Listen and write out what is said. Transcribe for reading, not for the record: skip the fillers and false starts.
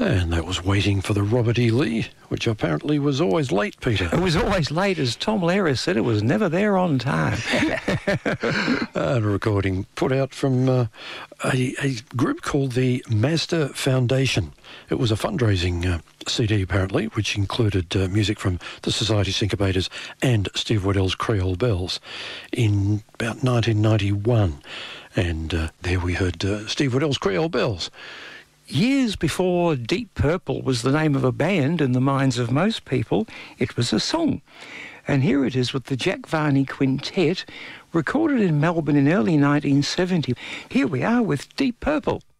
And that was Waiting for the Robert E. Lee, which apparently was always late, Peter. It was always late, as Tom Lehrer said. It was never there on time. A recording put out from a group called the Mazda Foundation. It was a fundraising CD, apparently, which included music from the Society Syncopators and Steve Waddell's Creole Bells in about 1991. And there we heard Steve Waddell's Creole Bells. Years before Deep Purple was the name of a band in the minds of most people, it was a song. And here it is with the Jack Varney Quintet, recorded in Melbourne in early 1970. Here we are with Deep Purple.